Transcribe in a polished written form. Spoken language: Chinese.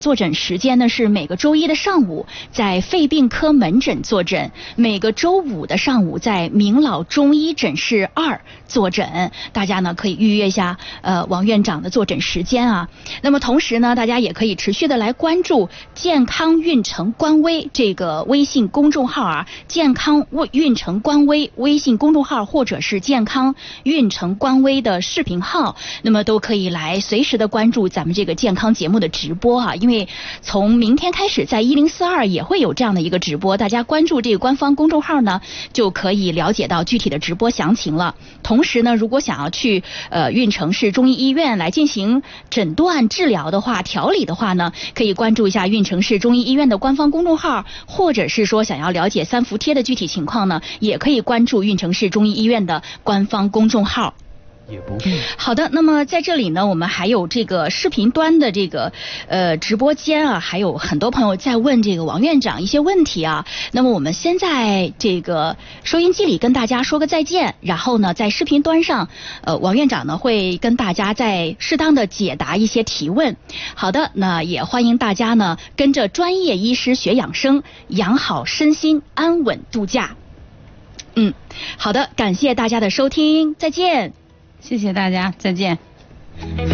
坐诊时间呢是每个周一的上午在肺病科门诊坐诊，每个周五的上午在明老中医诊室2坐诊。大家呢可以预约一下王院长的坐诊时间啊。那么同时呢，大家也可以持续的来关注健康运程官微这个微信公众号啊，健康运程官微微信公众号或者是健康运程官微的视频号，那么都可以来随时的关注咱们这个健康节目的直播啊。因为从明天开始在1042也会有这样的一个直播，大家关注这个官方公众号呢，就可以了解到具体的直播详情了。同时呢，如果想要去运城市中医医院来进行诊断治疗的话、调理的话呢，可以关注一下运城市中医医院的官方公众号，或者是说想要了解三伏贴的具体情况呢，也可以关注运城市中医医院的官方公众号。 也不必。 好的，那么在这里呢，我们还有这个视频端的这个直播间啊，还有很多朋友在问这个王院长一些问题啊。那么我们先在这个收音机里跟大家说个再见，然后呢，在视频端上，王院长呢会跟大家再适当的解答一些提问。好的，那也欢迎大家呢跟着专业医师学养生，养好身心，安稳度假。好的，感谢大家的收听，再见。 谢谢大家，再见。